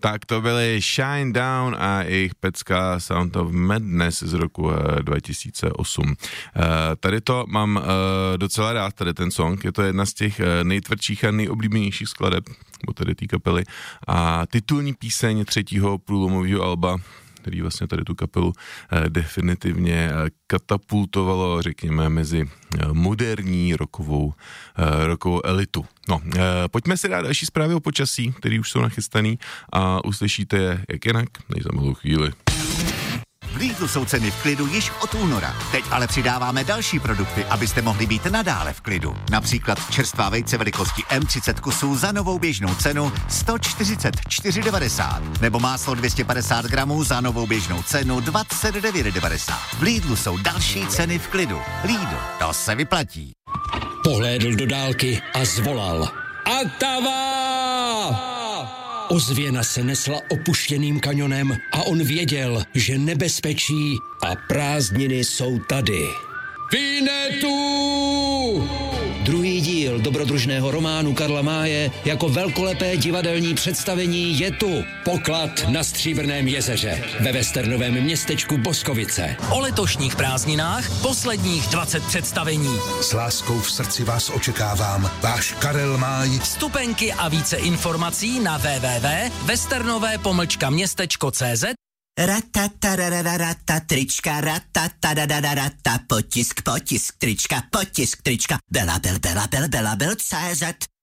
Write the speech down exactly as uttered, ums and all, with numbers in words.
Tak to byly Shine Down a jejich pecka Sound of Madness z roku dva tisíce osm. Tady to mám docela rád, tady ten song, je to jedna z těch nejtvrdších a nejoblíbenějších skladeb, bo tady té kapely, a titulní píseň třetího průlomového alba, který vlastně tady tu kapelu eh, definitivně eh, katapultovalo, řekněme, mezi eh, moderní rockovou, eh, rockovou elitu. No, eh, pojďme si dát další zprávy o počasí, které už jsou nachystaný a uslyšíte je jak jinak, než za malou chvíli. V Lidlu jsou ceny v klidu již od února. Teď ale přidáváme další produkty, abyste mohli být nadále v klidu. Například čerstvá vejce velikosti M třicet kusů za novou běžnou cenu sto čtyřicet čtyři devadesát. Nebo máslo dvě stě padesát gramů za novou běžnou cenu dvacet devět devadesát. V Lidlu jsou další ceny v klidu. Lidl, to se vyplatí. Pohlédl do dálky a zvolal. Atava! Ozvěna se nesla opuštěným kanionem a on věděl, že nebezpečí a prázdniny jsou tady. Vinetu! Druhý díl dobrodružného románu Karla Máje jako velkolepé divadelní představení je tu. Poklad na Stříbrném jezeře ve westernovém městečku Boskovice. O letošních prázdninách posledních dvacet představení. S láskou v srdci vás očekávám. Váš Karel Máj. Vstupenky a více informací na w w w tečka westernové pomlčka městečko tečka cé zet. Ratatarararata, trička, ratatadadadata, potisk, potisk, trička, potisk, trička, bela, bel, bela, bel, bela, bel, cé zet.